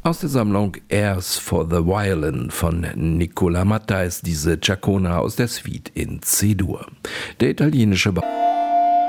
Aus der Sammlung Airs for the Violin von Nicola Matta ist diese Ciaccona aus der Suite in C-Dur. Der italienische